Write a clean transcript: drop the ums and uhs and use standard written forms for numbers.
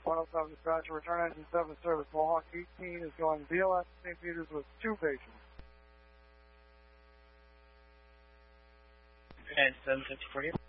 107 dispatcher, return engine 7 service. Mohawk 18 is going VLS St. Peter's with 2 patients. And 750 for you.